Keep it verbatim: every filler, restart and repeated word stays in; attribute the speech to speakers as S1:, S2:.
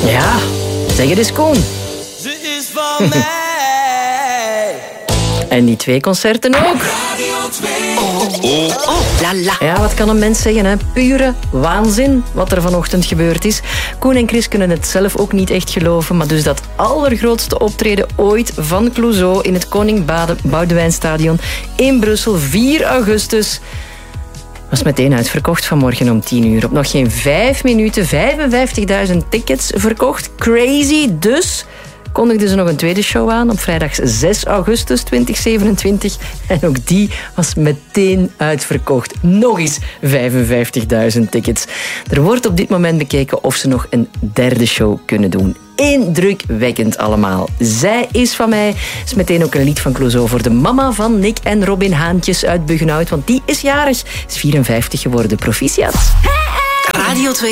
S1: Ja, zeg het eens, Koen.
S2: Ze is van mij.
S1: En die twee concerten ook.
S3: Oh, oh, la la.
S1: Ja, wat kan een mens zeggen, hè? Pure waanzin wat er vanochtend gebeurd is. Koen en Chris kunnen het zelf ook niet echt geloven, maar dus dat allergrootste optreden ooit van Clouseau in het Koning Boudewijnstadion in Brussel, vier augustus... was meteen uitverkocht vanmorgen om tien uur. Op nog geen vijf minuten, vijfenvijftigduizend tickets verkocht. Crazy, dus kondigden ze nog een tweede show aan op vrijdag zes augustus tweeduizend zevenentwintig. En ook die was meteen uitverkocht. Nog eens vijfenvijftigduizend tickets. Er wordt op dit moment bekeken of ze nog een derde show kunnen doen. Indrukwekkend allemaal. Zij is van mij. Is meteen ook een lied van Clouseau voor de mama van Nick en Robin Haantjes uit Buggenhout. Want die is jarig. Is vierenvijftig geworden. Proficiat.
S3: Radio twee.